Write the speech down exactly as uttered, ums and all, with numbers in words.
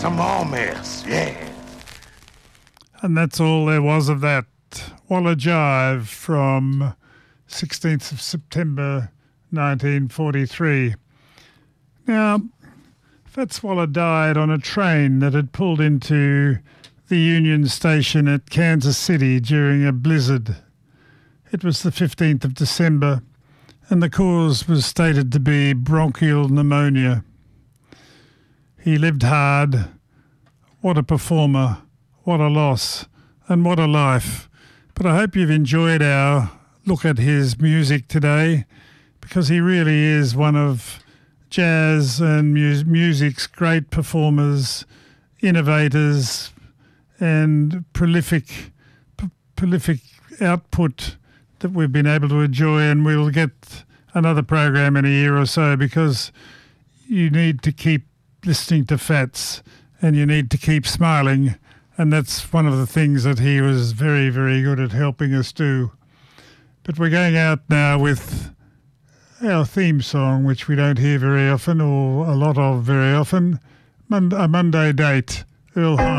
some more mess, yeah. And that's all there was of that. Walla Jive from sixteenth of September nineteen forty-three. Now, Fats Waller died on a train that had pulled into the Union Station at Kansas City during a blizzard. It was the fifteenth of December, and the cause was stated to be bronchial pneumonia. He lived hard. What a performer, what a loss, and what a life. But I hope you've enjoyed our look at his music today, because he really is one of jazz and mu- music's great performers, innovators, and prolific, p- prolific output that we've been able to enjoy. And we'll get another program in a year or so, because you need to keep listening to Fats and you need to keep smiling. And that's one of the things that he was very, very good at helping us do. But we're going out now with our theme song, which we don't hear very often, or a lot of very often, Mon- a Monday Date, Earl Hines.